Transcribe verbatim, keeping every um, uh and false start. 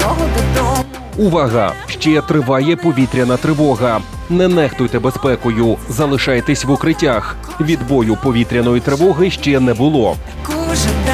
дорогу додому. Увага! Ще триває повітряна тривога. Не нехтуйте безпекою, залишайтесь в укриттях. Відбою повітряної тривоги ще не було. Таку жадаю.